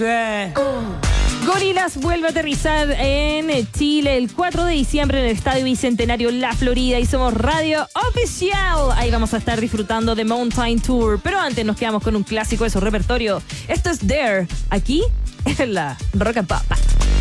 fuerte. Gorillaz vuelve a aterrizar en Chile el 4 de diciembre en el Estadio Bicentenario La Florida y somos Radio Oficial. Ahí vamos a estar disfrutando de Mountain Tour. Pero antes nos quedamos con un clásico de su repertorio. Esto es Dare, aquí en la Rock and Pop.